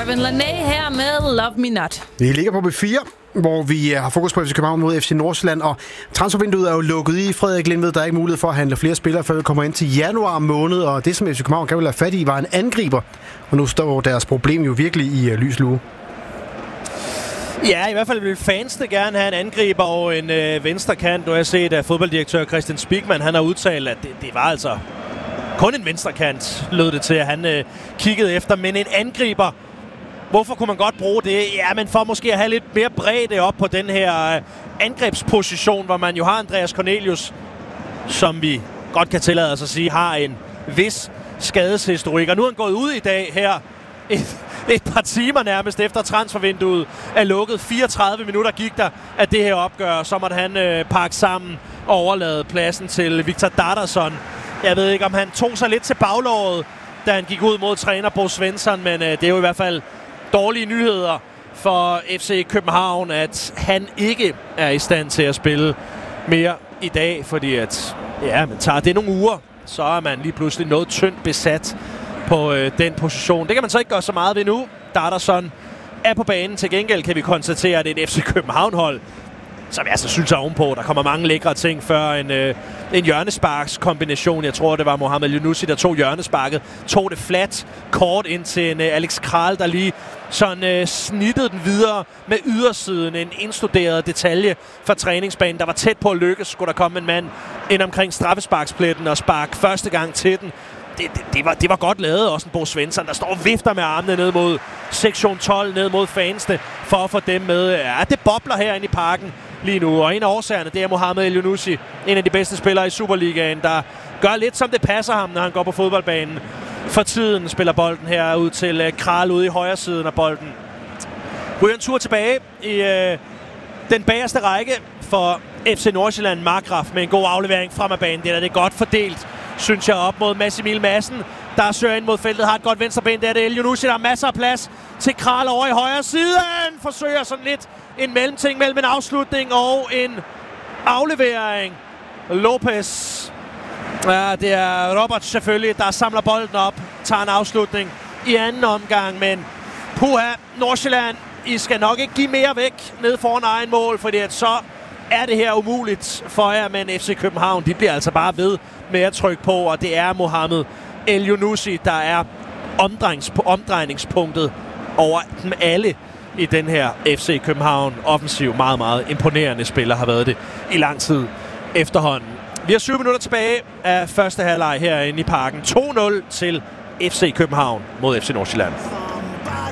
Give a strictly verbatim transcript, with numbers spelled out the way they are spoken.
Kevin Laney her med Love Me Not. Vi ligger på B fire, hvor vi har fokus på F C København mod F C Nordsjælland, og transfervinduet er jo lukket i. Frederik Lindved, der er ikke mulighed for at handle flere spillere, før vi kommer ind til januar måned, og det, som F C København kan vel have fat i, var en angriber, og nu står deres problem jo virkelig i uh, lys lue. Ja, i hvert fald vil fansene gerne have en angriber og en øh, venstre kant. Nu har jeg set, at fodbolddirektør Christian Spigman, han har udtalt, at det, det var altså kun en venstre kant, lød det til, at han øh, kiggede efter. Men en angriber, hvorfor kunne man godt bruge det? Ja, men for måske at have lidt mere bredde op på den her øh, angrebsposition, hvor man jo har Andreas Cornelius, som vi godt kan tillade os at sige, har en vis skadeshistorik. Og nu er han gået ud i dag her et, et par timer nærmest efter transfervinduet er lukket. fireogtredive minutter gik der af det her opgør. Så måtte han øh, pakke sammen og overlade pladsen til Victor Dardarsson. Jeg ved ikke, om han tog sig lidt til baglåret, da han gik ud mod træner Bo Svensson, men øh, det er jo i hvert fald dårlige nyheder for F C København, at han ikke er i stand til at spille mere i dag, fordi at, ja, man tager det nogle uger, så er man lige pludselig noget tyndt besat på øh, den position. Det kan man så ikke gøre så meget ved nu. Dardarsson er på banen. Til gengæld kan vi konstatere, at det er et F C København-hold, som jeg altså synes er ovenpå. Der kommer mange lækre ting før en, øh, en hjørnesparkskombination. Jeg tror, det var Mohamed Elyounoussi, der tog hjørnesparket. Tog det flat, kort ind til en øh, Alex Kral, der lige sådan øh, snittede den videre med ydersiden. En indstuderet detalje fra træningsbanen, der var tæt på at lykkes. Skulle der komme en mand ind omkring straffesparkspletten og sparke første gang til den. Det, det, det, var, det var godt lavet, også en Bo Svensson, der står og vifter med armene ned mod sektion tolv, ned mod fansene, for at få dem med. Ja, det bobler herinde i parken lige nu, og en af årsagerne, det er Mohamed Elyounoussi, en af de bedste spillere i Superligaen, der gør lidt, som det passer ham, når han går på fodboldbanen. For tiden spiller bolden her ud til uh, Kral ude i højre siden af bolden. Ryger en tur tilbage i uh, den bagerste række for F C Nordsjælland. Markgraf med en god aflevering frem af banen. Det er det godt fordelt, synes jeg, op mod Mads Emil Madsen, der søger ind mod feltet, har et godt venstreben. Det er det Elyounoussi, der har masser af plads til Kral over i højre siden. Forsøger sådan lidt en mellemting mellem en afslutning og en aflevering. Lopez. Ja, det er Robert selvfølgelig, der samler bolden op, tager en afslutning i anden omgang, men puha, Nordsjælland, I skal nok ikke give mere væk ned foran egen mål, fordi at så er det her umuligt for jer, men F C København, de bliver altså bare ved med at trykke på, og det er Mohamed Elyounoussi, der er omdrejnings- på omdrejningspunktet over dem alle i den her F C København offensiv. Meget, meget imponerende spiller har været det i lang tid efterhånden. Vi har syv minutter tilbage af første halvleg herinde i parken. to nul til F C København mod F C Nordsjælland.